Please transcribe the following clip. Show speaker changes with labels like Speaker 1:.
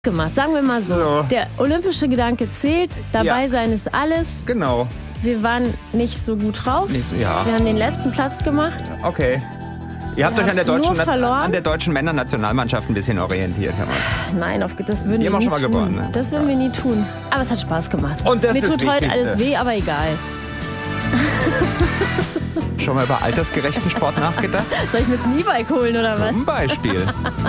Speaker 1: gemacht, sagen wir mal so. Der olympische Gedanke zählt, dabei sein ist alles.
Speaker 2: Genau.
Speaker 1: Wir waren nicht so gut drauf. Wir haben den letzten Platz gemacht.
Speaker 2: Okay. Ihr habt euch an der deutschen Männernationalmannschaft ein bisschen orientiert.
Speaker 1: Nein, das würden wir nie tun. Die haben auch schon mal gewonnen. Ne? Das würden wir nie tun. Aber es hat Spaß gemacht.
Speaker 2: Und das
Speaker 1: Mir tut heute alles weh, aber egal.
Speaker 2: Schon mal über altersgerechten Sport nachgedacht?
Speaker 1: Soll ich mir jetzt ein E-Bike holen oder was?
Speaker 2: Zum Beispiel.